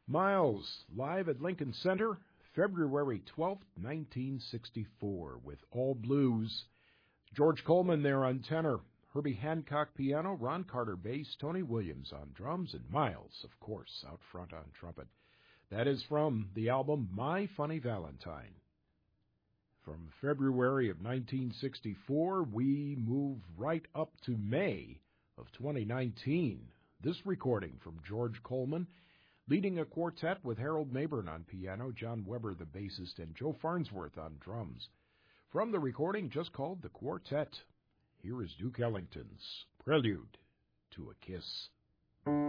Miles, live at Lincoln Center, February 12th, 1964, with All Blues. George Coleman there on tenor, Herbie Hancock piano, Ron Carter bass, Tony Williams on drums, and Miles, of course, out front on trumpet. That is from the album My Funny Valentine. From February of 1964, we move right up to May of 2019. This recording from George Coleman, leading a quartet with Harold Mabern on piano, John Weber the bassist, and Joe Farnsworth on drums. From the recording just called The Quartet, here is Duke Ellington's Prelude to a Kiss.